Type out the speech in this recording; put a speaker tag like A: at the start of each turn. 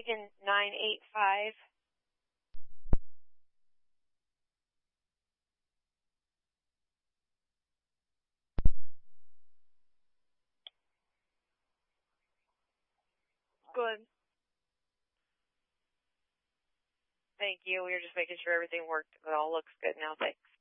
A: Megan 985. Good. Thank you. We were just making sure everything worked. It all looks good now. Thanks.